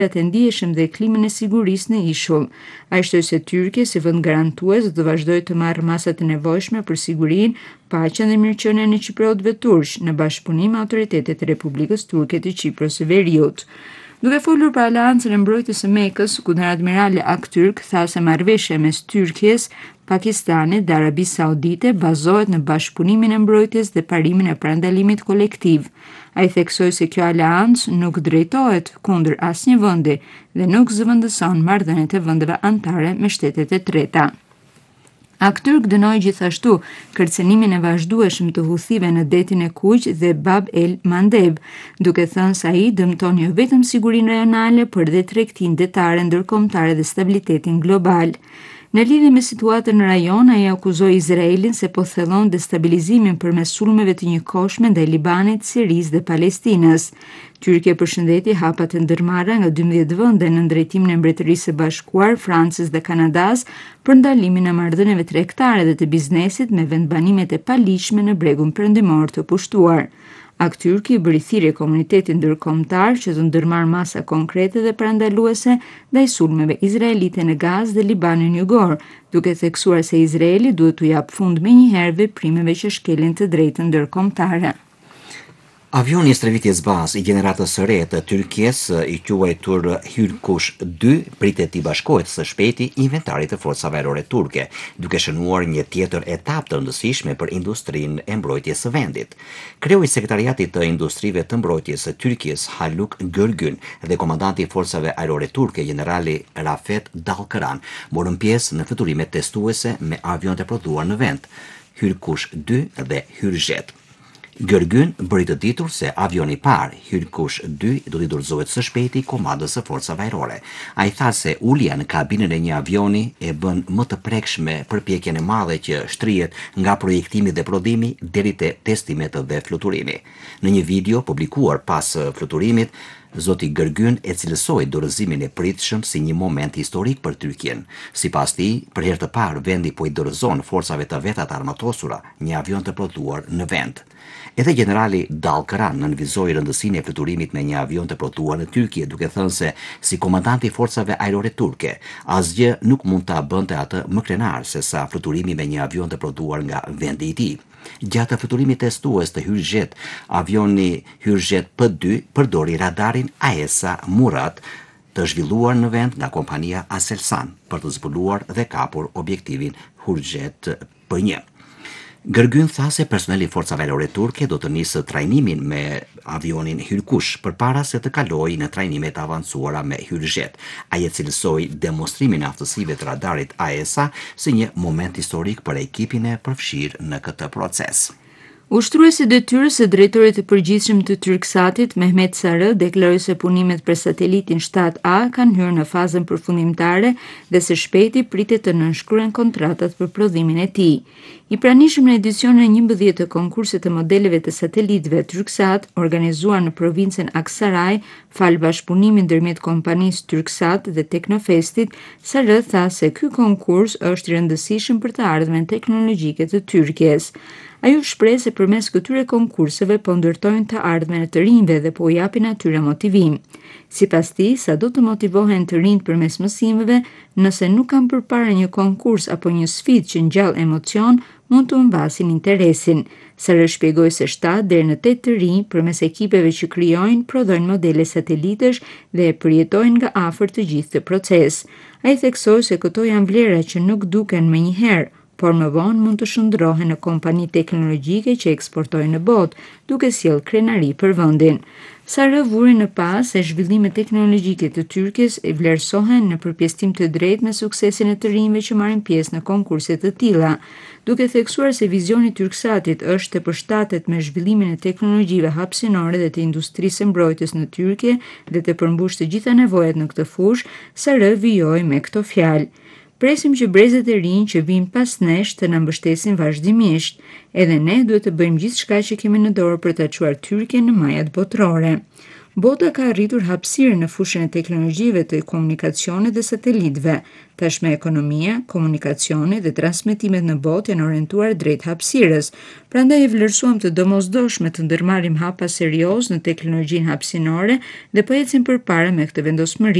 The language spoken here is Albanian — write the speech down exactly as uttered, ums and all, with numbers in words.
të ndjeshëm dhe klimën e sigurisë në ishull. Ai shtoi se Tyrkia, si vend garantues, do të vazhdojë të marrë masat e nevojshme për sigurinë, paqen dhe mirëqenien e Çipriotëve turq në bashkëpunim me autoritetet e Republikës Turke të Çipros së Veriut. Duke folur për aleancën e mbrojtjes së Mekës, Kundanadmirali Aktürk tha se marrëveshja mes Tyrkisë, Pakistanit dhe Arabisë Saudite bazohet në bashkëpunimin e mbrojtjes dhe parimin e parandalimit kolektiv. Ai theksoi se kjo aleancë nuk drejtohet kundër asnjë vendi dhe nuk zëvendëson marrëdhëniet e vendeve anëtare me shtetet e treta. Aktürk dënoi gjithashtu kërcënimin e vazhdueshëm të Huthive në detin e Kuq dhe Bab el Mandeb, duke thënë se ai dëmton jo vetëm sigurinë rajonale, por edhe tregtinë detare ndërkombëtare dhe stabilitetin global. Në lidhje me situatën në rajon, ai akuzoi Izraelin se po thellon destabilizimin përmes sulmeve të njëkohshme ndaj Libanit, Sirisë dhe Palestinës. Tyrkia përshëndeti hapat e ndërmarra nga dymbëdhjetë vende në drejtimin e Mbretërisë së Bashkuar, Francës dhe Kanadas për ndalimin e marrëdhënieve tregtare dhe të biznesit me vendbanimet e paligjshme në bregun perëndimor të pushtuar. Aktürki bëri thirrje komunitetit ndërkombëtar që të ndërmarrë masa konkrete dhe parandaluese ndaj sulmeve izraelite në Gazë dhe Libanin Jugor, duke theksuar se Izraeli duhet t'u japë fund menjëherë veprimeve që shkelin të drejtën ndërkombëtare. Avioni i stërvitjes bazë i gjeneratës së re të Tyrkisë, i quajtur Hyrkush dy, pritet t'i bashkohet së shpejti inventarit të forcave ajrore turke, duke shënuar një tjetër etapë të rëndësishme për industrinë e mbrojtjes së vendit. Kreu i sekretariatit të industrive të mbrojtjes së Tyrkisë, Haluk Gürgün, dhe komandanti i forcave ajrore turke, generali Rafet Dalkëran, morën pjesë në fluturimet testuese me avion të prodhuar në vend, Hyrkush dy dhe Hyrjet. Gërgyn bëri të ditur se avioni i parë, Hyrkush dy, do t'i dorëzohet së shpejti komandës së forcave ajrore. Ai tha se ulja në kabinën e një avioni e bën më të prekshme përpjekjen e madhe që shtrihet nga projektimi dhe prodhimi deri te testimet dhe fluturimi. Në një video publikuar pas fluturimit, Zoti Gërgyn e cilësoi dorëzimin e pritshëm si një moment historik për Tyrkinë. Sipas tij, për herë të parë vendi po i dorëzon forcave të veta të armatosura një avion të prodhuar në vend. Edhe generali Dalkëran nënvizoi rëndësinë e fluturimit me një avion të prodhuar në Tyrki, duke thënë se si komandanti i forcave ajrore turke, asgjë nuk mund ta bënte atë më krenar se sa fluturimi me një avion të prodhuar nga vendi i tij. Gjatë fluturimit testues të Hyrjet, avioni Hyrjet P dy përdori radarin A E S A Murat të zhvilluar në vend nga kompania Aselsan për të zbuluar dhe kapur objektivin Hyrjet P një. Gërgyn tha se personeli i forcave ajrore turke do të nisë trajnimin me avionin Hyrkush përpara se të kalojë në trajnime të avancuara me Hyrjet. Ai e cilësoi demonstrimin e aftësive të radarit A E S A si një moment historik për ekipin e përfshirë në këtë proces. Ushtruesi detyrës së drejtorit të përgjithshëm të Turksatit, Mehmet Sarë, deklaroi se punimet për satelitin shtat A kanë hyrë në fazën përfundimtare dhe së shpejti pritet të nënshkruhen kontratat për prodhimin e tij. I pranishëm në edicionin e njëmbëdhjetë të konkursit të modeleve të satelitëve Turksat, organizuar në provincën Aksaray, fal bashkëpunimit ndërmjet kompanisë Turksat dhe Teknofestit, Sarë tha se ky konkurs është i rëndësishëm për të ardhmen teknologjike të Tyrkisë. Ai u shpreh se përmes këtyre konkurseve po ndërtojnë të ardhmen e të rinjve dhe po u japin atyre motivim. Sipas tij, sado të motivohen të rinjt përmes mësimeve, nëse nuk kanë përpara një konkurs apo një sfidë që ngjall emocion, mund të humbasin interesin. Sarë shpjegoi se shtat deri në tetë të rinj përmes ekipeve që krijojnë, prodhojnë modele satelitësh dhe e përjetojnë nga afër të gjithë të proces. Ai theksoi se këto janë vlera që nuk duken menjëherë, por më vonë mund të shndrohen në kompani teknologjike që eksportojnë në botë, duke sjellë krenari për vendin. Sarë vuri në pas se zhvillimet teknologjike të Tyrkisë e vlerësohen në përpjestim të drejtë me suksesin e të rinjve që marrin pjesë në konkurse të tilla, duke theksuar se vizioni i Turksatit është të përshtatet me zhvillimin e teknologjive hapësinore dhe të industrisë së mbrojtjes në Tyrki dhe të përmbushë të gjitha nevojat në këtë fushë. Sarë vijoi me këto fjalë: Presim që brezet e rinj që vijnë pas nesh të na mbështesin vazhdimisht. Edhe ne duhet të bëjmë gjithçka që kemi në dorë për ta çuar Tyrkinë në majat botërore. Bota ka arritur hapësirë në fushën e teknologjive të komunikacionit dhe satelitëve. Tashmë ekonomia, komunikacioni dhe transmetimet në botë janë orientuar drejt hapësirës. Prandaj e vlerësuam të domosdoshme të ndërmarrim hapa serioz në teknologjinë hapësinore dhe po ecim përpara me këtë vendosmëri.